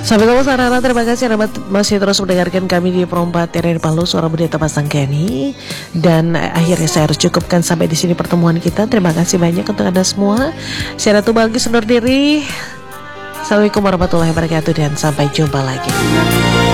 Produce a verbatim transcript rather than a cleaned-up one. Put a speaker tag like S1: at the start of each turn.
S1: Sampai ketemu Sarara, terima kasih Anda masih terus mendengarkan kami di Perompat Dari Palu, Suara Budaya Pasang Kenny. Dan akhirnya saya harus cukupkan sampai di sini pertemuan kita. Terima kasih banyak untuk Anda semua. Saya Ratu Bagus undur diri. Assalamualaikum warahmatullahi wabarakatuh dan sampai jumpa lagi.